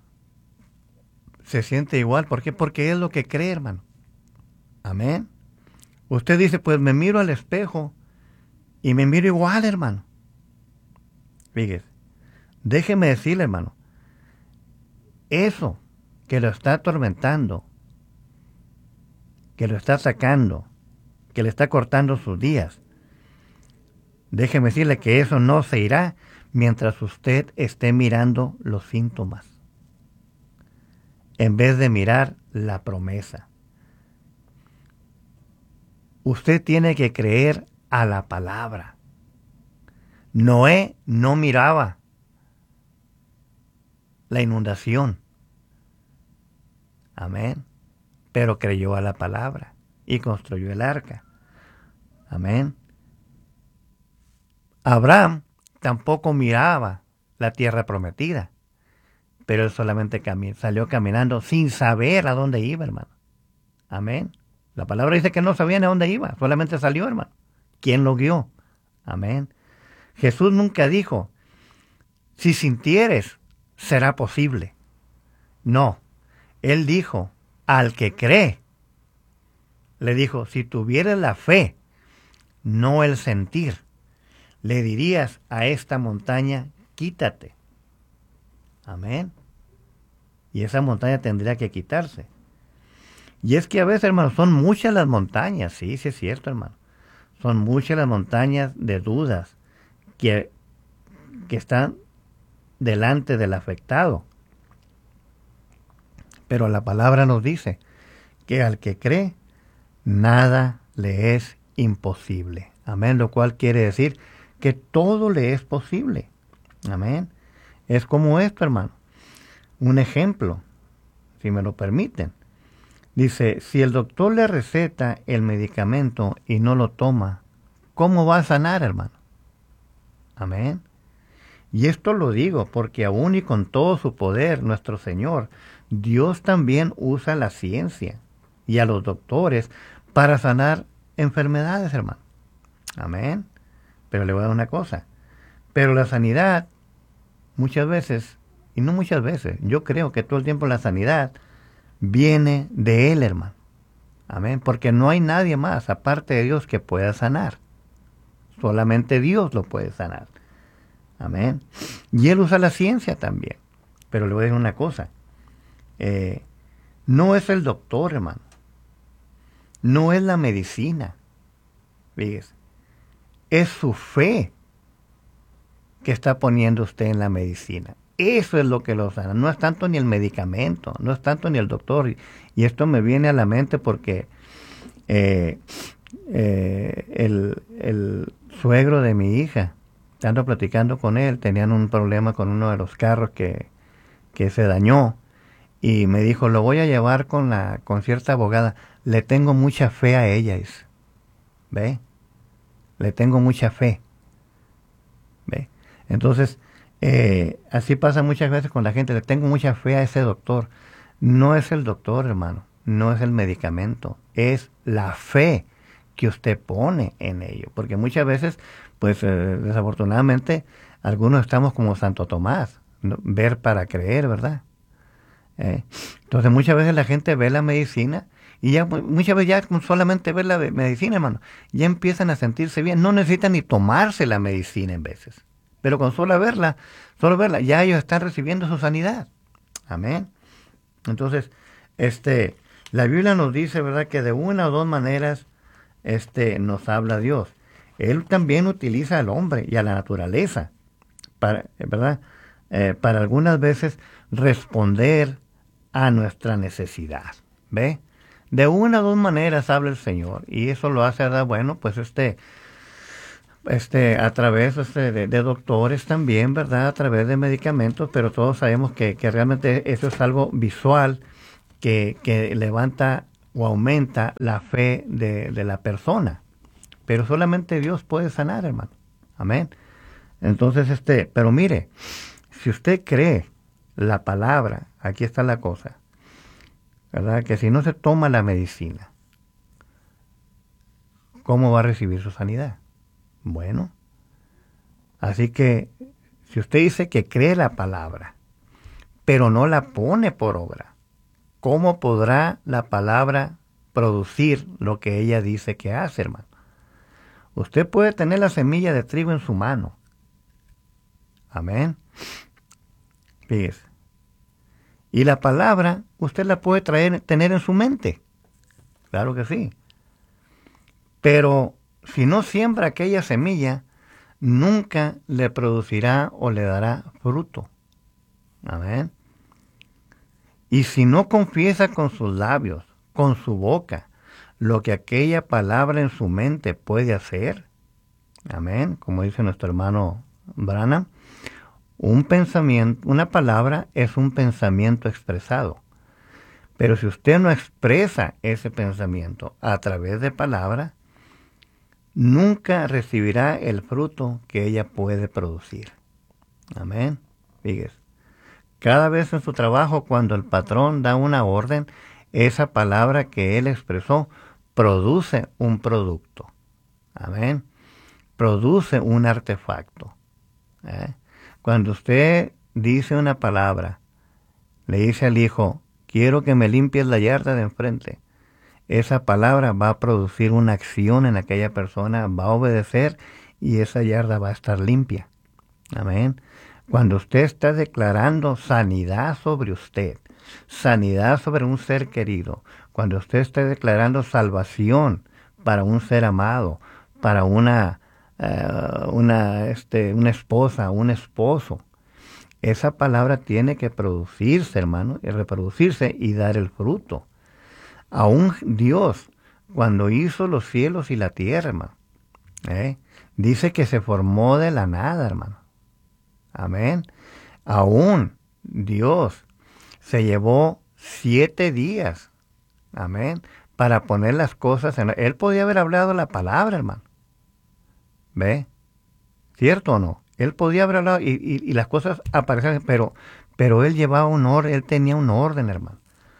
Se siente igual. ¿Por qué? Porque es lo que cree, hermano. Amén. Usted dice, pues me miro al espejo y me miro igual, hermano. Fíjese, déjeme decirle, hermano, eso que lo está atormentando, que lo está sacando, que le está cortando sus días, déjeme decirle que eso no se irá mientras usted esté mirando los síntomas, en vez de mirar la promesa. Usted tiene que creer a la palabra. Noé no miraba la inundación. Amén. Pero creyó a la palabra y construyó el arca. Amén. Abraham tampoco miraba la tierra prometida, pero él solamente cami- salió caminando sin saber a dónde iba, hermano. Amén. La palabra dice que no sabía ni a dónde iba, solamente salió, hermano. ¿Quién lo guió? Amén. Jesús nunca dijo, si sintieres, será posible. No, Él dijo, al que cree, le dijo, si tuvieras la fe, no el sentir, le dirías a esta montaña, quítate. Amén. Y esa montaña tendría que quitarse. Y es que a veces, hermano, son muchas las montañas, sí, sí es cierto, hermano. Son muchas las montañas de dudas que, que están delante del afectado. Pero la palabra nos dice que al que cree, nada le es imposible. Amén, lo cual quiere decir que todo le es posible. Amén. Es como esto, hermano. Un ejemplo, si me lo permiten. Dice, si el doctor le receta el medicamento y no lo toma, ¿cómo va a sanar, hermano? Amén. Y esto lo digo porque aún y con todo su poder, nuestro Señor, Dios también usa la ciencia y a los doctores para sanar enfermedades, hermano. Amén. Pero le voy a dar una cosa. Pero la sanidad, muchas veces, y no muchas veces, yo creo que todo el tiempo la sanidad viene de Él, hermano. Amén. Porque no hay nadie más, aparte de Dios, que pueda sanar. Solamente Dios lo puede sanar. Amén. Y Él usa la ciencia también. Pero le voy a decir una cosa. Eh, no es el doctor, hermano. No es la medicina. Fíjese. Es su fe que está poniendo usted en la medicina. Eso es lo que lo sana. No es tanto ni el medicamento, no es tanto ni el doctor. Y, y esto me viene a la mente porque eh, eh, el, el suegro de mi hija, estando platicando con él, tenían un problema con uno de los carros que, que se dañó. Y me dijo, lo voy a llevar con la con cierta abogada. Le tengo mucha fe a ella. Dice. ¿Ve? Le tengo mucha fe. ¿Ve? Entonces, eh, así pasa muchas veces con la gente. Le tengo mucha fe a ese doctor. No es el doctor, hermano. No es el medicamento. Es la fe que usted pone en ello. Porque muchas veces, pues eh, desafortunadamente, algunos estamos como Santo Tomás. ¿No? Ver para creer, ¿verdad? Eh, entonces muchas veces la gente ve la medicina y ya muchas veces ya con solamente ver la medicina, hermano, ya empiezan a sentirse bien. No necesitan ni tomarse la medicina en veces, pero con solo verla, solo verla, ya ellos están recibiendo su sanidad. Amén. Entonces, este, la Biblia nos dice, ¿verdad?, que de una o dos maneras, este, nos habla Dios. Él también utiliza al hombre y a la naturaleza para, ¿verdad?, eh, para algunas veces responder a nuestra necesidad. ¿Ve? De una o dos maneras habla el Señor, y eso lo hace, ¿verdad? Bueno, pues este, este, a través este, de, de doctores también, ¿verdad? A través de medicamentos, pero todos sabemos que, que realmente eso es algo visual que, que levanta o aumenta la fe de, de la persona. Pero solamente Dios puede sanar, hermano. Amén. Entonces, este, pero mire, si usted cree la palabra, aquí está la cosa, ¿verdad? Que si no se toma la medicina, ¿cómo va a recibir su sanidad? Bueno, así que si usted dice que cree la palabra, pero no la pone por obra, ¿cómo podrá la palabra producir lo que ella dice que hace, hermano? Usted puede tener la semilla de trigo en su mano. Amén. Fíjese. Y la palabra usted la puede traer, tener en su mente. Claro que sí. Pero si no siembra aquella semilla, nunca le producirá o le dará fruto. Amén. Y si no confiesa con sus labios, con su boca, lo que aquella palabra en su mente puede hacer, amén, como dice nuestro hermano Branham, un pensamiento, una palabra es un pensamiento expresado. Pero si usted no expresa ese pensamiento a través de palabra, nunca recibirá el fruto que ella puede producir. Amén. Fíjese. Cada vez en su trabajo, cuando el patrón da una orden, esa palabra que él expresó produce un producto. Amén. Produce un artefacto. ¿Eh? Cuando usted dice una palabra, le dice al hijo, quiero que me limpies la yarda de enfrente, esa palabra va a producir una acción en aquella persona, va a obedecer y esa yarda va a estar limpia. Amén. Cuando usted está declarando sanidad sobre usted, sanidad sobre un ser querido, cuando usted está declarando salvación para un ser amado, para una Uh, una, este, una esposa, un esposo, esa palabra tiene que producirse, hermano, y reproducirse y dar el fruto. Aún Dios, cuando hizo los cielos y la tierra, hermano, ¿eh? dice que se formó de la nada, hermano. Amén. Aún Dios se llevó siete días, amén, para poner las cosas en... Él podía haber hablado la palabra, hermano. ¿Ve? ¿Cierto o no? Él podía haber hablado y, y, y las cosas aparecían, pero, pero él llevaba un orden, él tenía un orden, hermano.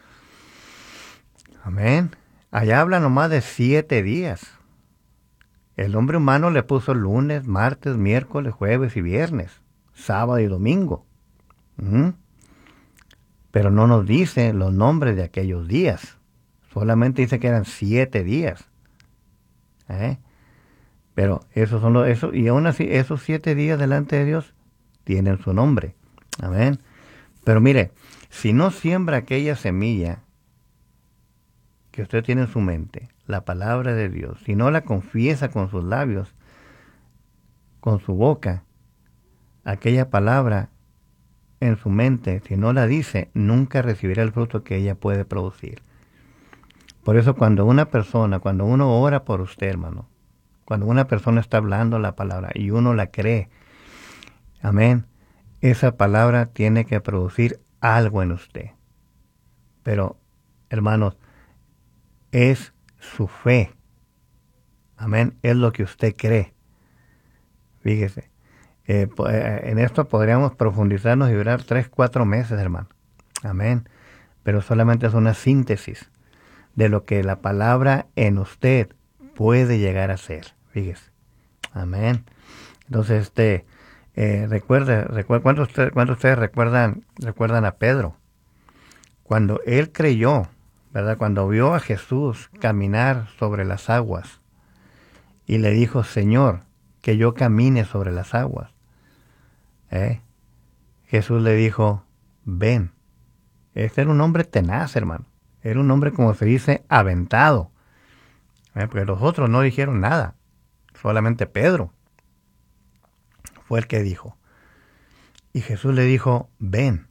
Amén. Allá habla nomás de siete días. El hombre humano le puso lunes, martes, miércoles, jueves y viernes, sábado y domingo. ¿Mm? Pero no nos dice los nombres de aquellos días. Solamente dice que eran siete días. ¿Eh? Pero esos son los, eso, y aún así, esos siete días delante de Dios tienen su nombre. Amén. Pero mire, si no siembra aquella semilla que usted tiene en su mente, la palabra de Dios, si no la confiesa con sus labios, con su boca, aquella palabra en su mente, si no la dice, nunca recibirá el fruto que ella puede producir. Por eso cuando una persona, cuando uno ora por usted, hermano, cuando una persona está hablando la palabra y uno la cree, amén, esa palabra tiene que producir algo en usted. Pero, hermanos, es su fe. Amén, es lo que usted cree. Fíjese, eh, en esto podríamos profundizarnos y durar tres, cuatro meses, hermano. Amén, pero solamente es una síntesis de lo que la palabra en usted puede llegar a ser. Fíjese. Amén. Entonces, este, eh, recuerde, recuerde ¿cuántos ustedes, cuántos ustedes recuerdan, recuerdan a Pedro? Cuando él creyó, ¿verdad? Cuando vio a Jesús caminar sobre las aguas y le dijo, Señor, que yo camine sobre las aguas. ¿Eh? Jesús le dijo, ven. Este era un hombre tenaz, hermano. Era un hombre, como se dice, aventado. ¿Eh? Porque los otros no dijeron nada. Solamente Pedro fue el que dijo. Y Jesús le dijo, ven.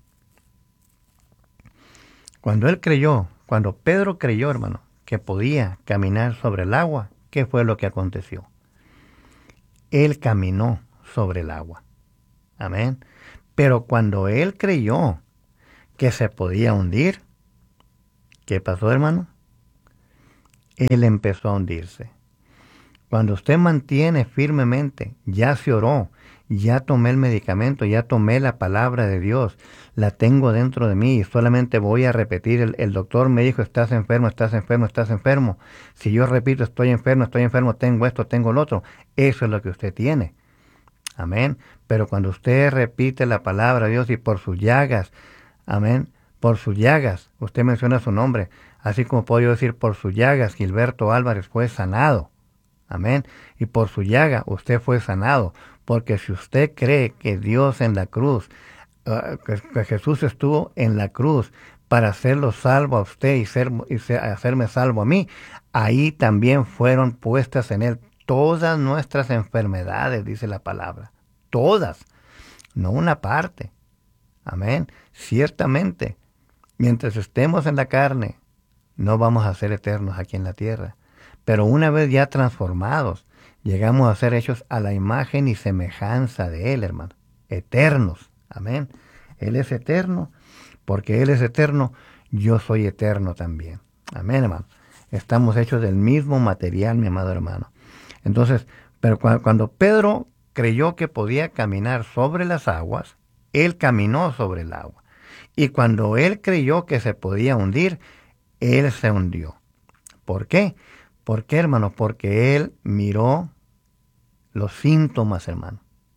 Cuando él creyó, cuando Pedro creyó, hermano, que podía caminar sobre el agua, ¿qué fue lo que aconteció? Él caminó sobre el agua. Amén. Pero cuando él creyó que se podía hundir, ¿qué pasó, hermano? Él empezó a hundirse. Cuando usted mantiene firmemente, ya se oró, ya tomé el medicamento, ya tomé la palabra de Dios, la tengo dentro de mí y solamente voy a repetir, el, el doctor me dijo, estás enfermo, estás enfermo, estás enfermo. Si yo repito, estoy enfermo, estoy enfermo, tengo esto, tengo lo otro, eso es lo que usted tiene. Amén. Pero cuando usted repite la palabra de Dios y por sus llagas, amén, por sus llagas, usted menciona su nombre, así como puedo yo decir, por sus llagas, Gilberto Álvarez fue sanado. Amén. Y por su llaga usted fue sanado. Porque si usted cree que Dios en la cruz, uh, que, que Jesús estuvo en la cruz para hacerlo salvo a usted y, ser, y ser, hacerme salvo a mí, ahí también fueron puestas en él todas nuestras enfermedades, dice la palabra. Todas. No una parte. Amén. Ciertamente, mientras estemos en la carne, no vamos a ser eternos aquí en la tierra. Pero una vez ya transformados, llegamos a ser hechos a la imagen y semejanza de Él, hermano. Eternos. Amén. Él es eterno. Porque Él es eterno, yo soy eterno también. Amén, hermano. Estamos hechos del mismo material, mi amado hermano. Entonces, pero cuando, cuando Pedro creyó que podía caminar sobre las aguas, Él caminó sobre el agua. Y cuando Él creyó que se podía hundir, Él se hundió. ¿Por qué? ¿Por qué, hermano? Porque él miró los síntomas, hermano.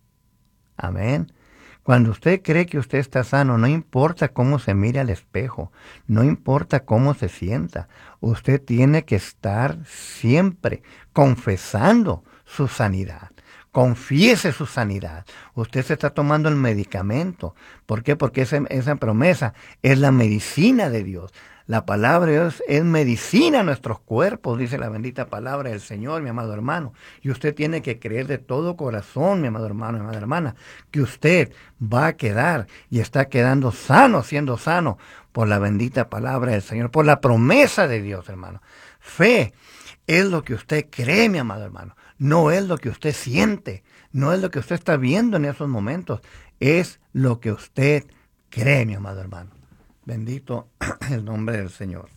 Amén. Cuando usted cree que usted está sano, no importa cómo se mire al espejo, no importa cómo se sienta, usted tiene que estar siempre confesando su sanidad. Confiese su sanidad. Usted se está tomando el medicamento. ¿Por qué? Porque esa, esa promesa es la medicina de Dios. La palabra de Dios es medicina a nuestros cuerpos, dice la bendita palabra del Señor, mi amado hermano. Y usted tiene que creer de todo corazón, mi amado hermano, mi amada hermana, que usted va a quedar y está quedando sano, siendo sano, por la bendita palabra del Señor, por la promesa de Dios, hermano. Fe es lo que usted cree, mi amado hermano. No es lo que usted siente, no es lo que usted está viendo en esos momentos, es lo que usted cree, mi amado hermano. Bendito el nombre del Señor.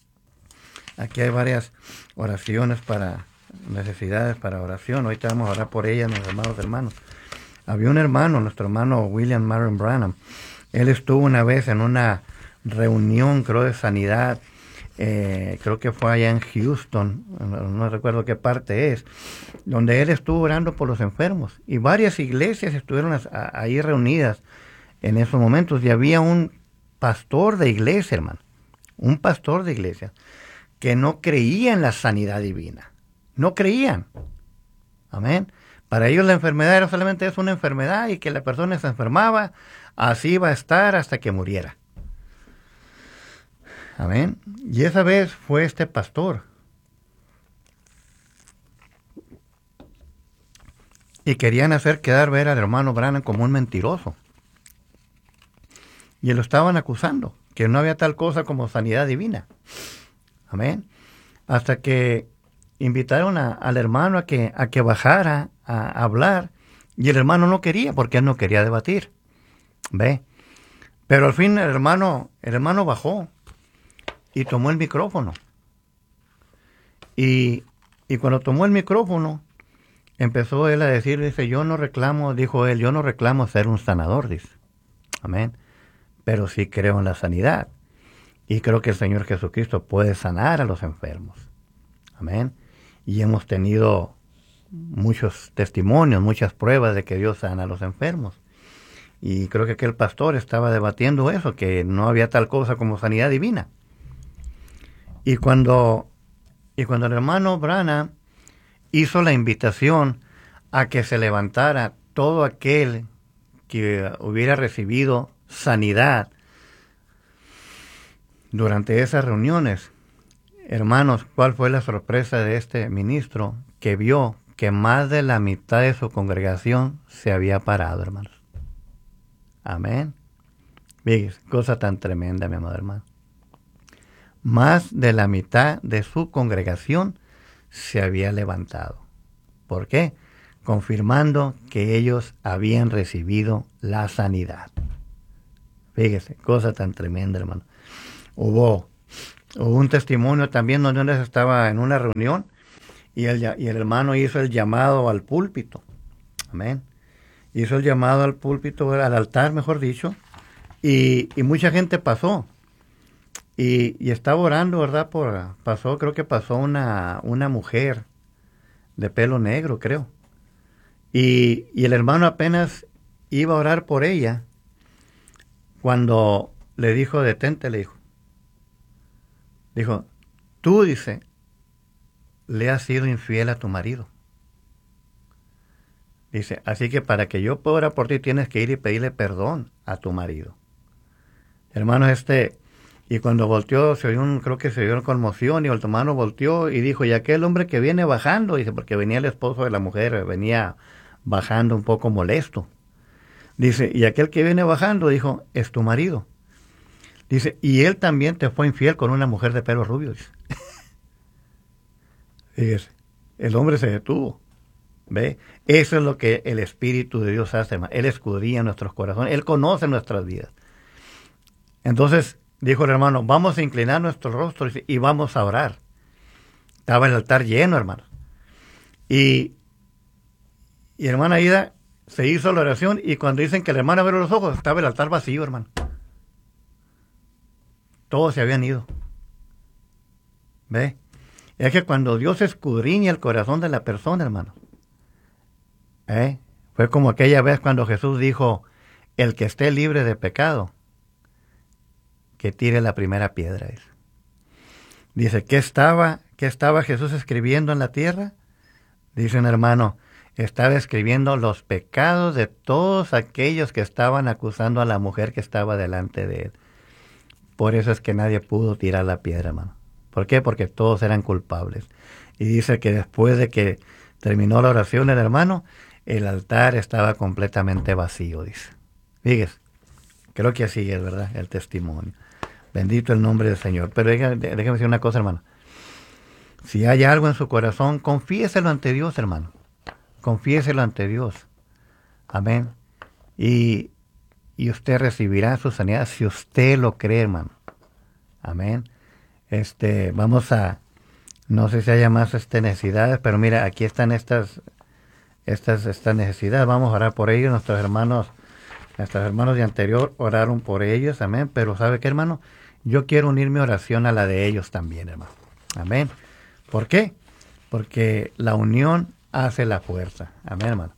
Aquí hay varias oraciones para necesidades para oración. Ahorita vamos a orar por ellas, mis amados hermanos. Había un hermano, nuestro hermano William Marion Branham. Él estuvo una vez en una reunión, creo, de sanidad. Eh, creo que fue allá en Houston, no, no recuerdo qué parte es, donde él estuvo orando por los enfermos. Y varias iglesias estuvieron a, a, ahí reunidas en esos momentos. Y había un pastor de iglesia, hermano, un pastor de iglesia, que no creía en la sanidad divina. No creían. Amén. Para ellos la enfermedad era solamente es una enfermedad y que la persona se enfermaba, así iba a estar hasta que muriera. Amén. Y esa vez fue este pastor. Y querían hacer quedar ver al hermano Branham como un mentiroso. Y lo estaban acusando, que no había tal cosa como sanidad divina. Amén. Hasta que invitaron a, al hermano a que, a que bajara a, a hablar. Y el hermano no quería, porque él no quería debatir. ¿Ve? Pero al fin el hermano, el hermano bajó y tomó el micrófono. Y, y cuando tomó el micrófono, empezó él a decir, dice, yo no reclamo, dijo él, yo no reclamo ser un sanador, dice. Amén. Pero sí creo en la sanidad. Y creo que el Señor Jesucristo puede sanar a los enfermos. Amén. Y hemos tenido muchos testimonios, muchas pruebas de que Dios sana a los enfermos. Y creo que aquel pastor estaba debatiendo eso, que no había tal cosa como sanidad divina. Y cuando, y cuando el hermano Branham hizo la invitación a que se levantara todo aquel que hubiera recibido sanidad durante esas reuniones, hermanos, ¿cuál fue la sorpresa de este ministro? Que vio que más de la mitad de su congregación se había parado, hermanos. Amén. Fíjese, cosa tan tremenda, mi amado hermano. Más de la mitad de su congregación se había levantado. ¿Por qué? Confirmando que ellos habían recibido la sanidad. Fíjese, cosa tan tremenda, hermano. Hubo, hubo un testimonio también donde uno estaba en una reunión y el, y el hermano hizo el llamado al púlpito. Amén. Hizo el llamado al púlpito, al altar, mejor dicho, y, y mucha gente pasó. Y, y estaba orando, ¿verdad? Por, pasó, creo que pasó una, una mujer de pelo negro, creo. Y, y el hermano apenas iba a orar por ella cuando le dijo, detente, le dijo. Dijo, tú, dice, le has sido infiel a tu marido. Dice, así que para que yo pueda orar por ti tienes que ir y pedirle perdón a tu marido. Hermano, este, y cuando volteó, se oyó un, creo que se oyó una conmoción, y el hermano volteó y dijo, y aquel hombre que viene bajando, dice, porque venía el esposo de la mujer, venía bajando un poco molesto. Dice, y aquel que viene bajando, dijo, es tu marido. Dice, y él también te fue infiel con una mujer de pelo rubio. Dice. Fíjese, el hombre se detuvo. ¿Ve? Eso es lo que el Espíritu de Dios hace, hermano. Él escudriña nuestros corazones, Él conoce nuestras vidas. Entonces, dijo el hermano, vamos a inclinar nuestros rostros y vamos a orar. Estaba el altar lleno, hermano. Y, y hermana Ida se hizo la oración, y cuando dicen que la hermana abrió los ojos, estaba el altar vacío, hermano. Todos se habían ido. ¿Ve? Es que cuando Dios escudriña el corazón de la persona, hermano, ¿eh? Fue como aquella vez cuando Jesús dijo, el que esté libre de pecado, que tire la primera piedra. Dice, dice ¿qué estaba, qué estaba Jesús escribiendo en la tierra? Dice un hermano, estaba escribiendo los pecados de todos aquellos que estaban acusando a la mujer que estaba delante de él. Por eso es que nadie pudo tirar la piedra, hermano. ¿Por qué? Porque todos eran culpables. Y dice que después de que terminó la oración el hermano, el altar estaba completamente vacío, dice. Fíjese, creo que así es, ¿verdad? El testimonio. Bendito el nombre del Señor. Pero déjame, déjame decir una cosa, hermano. Si hay algo en su corazón, confiéselo ante Dios, hermano. Confiéselo ante Dios. Amén. Y, y usted recibirá su sanidad si usted lo cree, hermano. Amén. Este, vamos a, no sé si haya más este, necesidades, pero mira, aquí están estas, estas, estas necesidades. Vamos a orar por ellos. Nuestros hermanos, nuestros hermanos de anterior oraron por ellos, amén. Pero ¿sabe qué, hermano? Yo quiero unir mi oración a la de ellos también, hermano. Amén. ¿Por qué? Porque la unión hace la fuerza. Amén, hermano.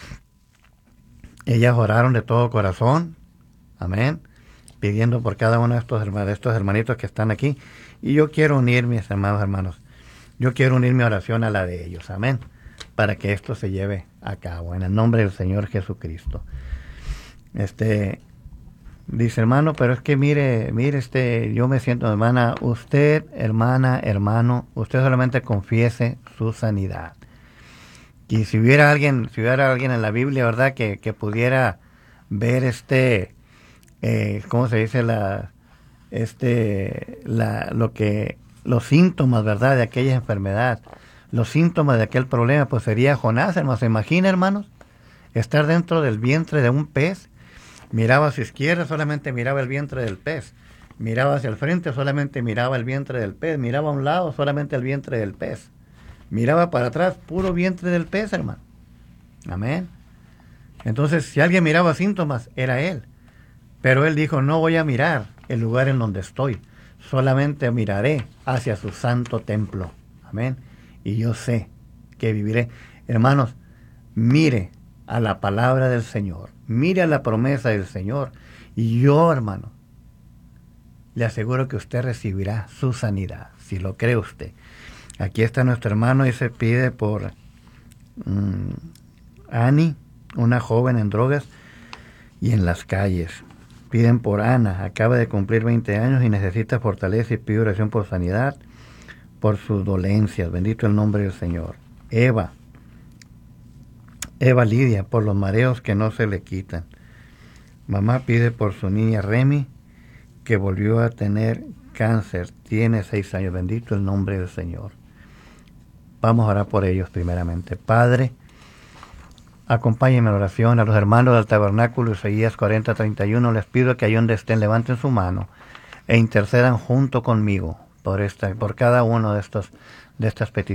Ellas oraron de todo corazón. Amén. Pidiendo por cada uno de estos, de estos hermanitos que están aquí. Y yo quiero unir, mis amados hermanos, yo quiero unir mi oración a la de ellos. Amén. para que esto se lleve a cabo, en el nombre del Señor Jesucristo. Este, dice, hermano, pero es que mire, mire, este, yo me siento, hermana, usted, hermana, hermano, usted solamente confiese su sanidad. Y si hubiera alguien, si hubiera alguien en la Biblia, ¿verdad?, que, que pudiera ver este, eh, ¿cómo se dice? La, este, la, lo que, los síntomas, ¿verdad?, de aquella enfermedad, los síntomas de aquel problema, pues sería Jonás, hermanos. ¿Se imagina, hermanos? Estar dentro del vientre de un pez. Miraba a su izquierda, solamente miraba el vientre del pez. Miraba hacia el frente, solamente miraba el vientre del pez. Miraba a un lado, solamente el vientre del pez. Miraba para atrás, puro vientre del pez, hermano. Amén. Entonces, si alguien miraba síntomas, era él. Pero él dijo, no voy a mirar el lugar en donde estoy. Solamente miraré hacia su santo templo. Amén. Y yo sé que viviré. Hermanos, mire a la palabra del Señor. Mire a la promesa del Señor. Y yo, hermano, le aseguro que usted recibirá su sanidad, si lo cree usted. Aquí está nuestro hermano y se pide por um, Annie, una joven en drogas y en las calles. Piden por Ana, acaba de cumplir veinte años y necesita fortaleza y pide oración por sanidad, por sus dolencias. Bendito el nombre del Señor. Eva, Eva Lidia, por los mareos que no se le quitan. Mamá pide por su niña Remy, que volvió a tener cáncer, tiene seis años. Bendito el nombre del Señor. Vamos a orar por ellos primeramente. Padre, acompáñenme en oración a los hermanos del tabernáculo, Isaías cuarenta, treinta y uno. Les pido que ahí donde estén levanten su mano e intercedan junto conmigo por esta, por cada uno de estos, de estas peticiones.